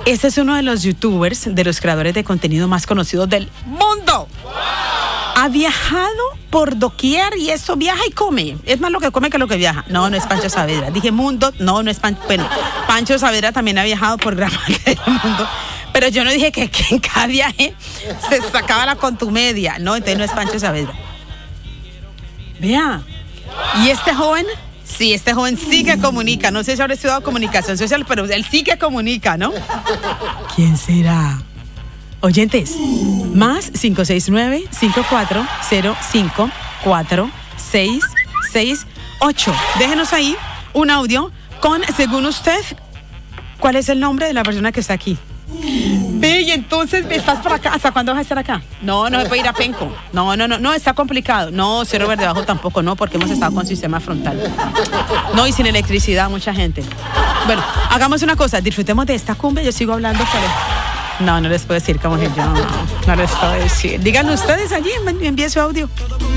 Este es uno de los youtubers, de los creadores de contenido más conocidos del mundo. Ha viajado por doquier y eso viaja y come. Es más lo que come que lo que viaja. No, no es Pancho Saavedra. Dije mundo, no es Pancho. Bueno, Pancho Saavedra también ha viajado por gran parte del mundo. Pero yo no dije que en cada viaje se sacaba la contumedia. No, entonces no es Pancho Saavedra. Vea. ¿Y este joven? Sí, este joven sí que comunica. No sé si habrá estudiado comunicación social, pero él sí que comunica, ¿no? ¿Quién será? Oyentes, más 569-5405-4668. Déjenos ahí un audio con, según usted, ¿cuál es el nombre de la persona que está aquí? Ve, y entonces estás por acá. ¿Hasta cuándo vas a estar acá? No se puede ir a Penco. No, está complicado. No, Cerro Verde Bajo tampoco, no, porque hemos estado con sistema frontal. No, y sin electricidad, mucha gente. Bueno, hagamos una cosa, disfrutemos de esta cumbia, yo sigo hablando, pero... No les puedo decir cómo es yo. No les puedo decir. Díganlo ustedes allí, envíen su audio.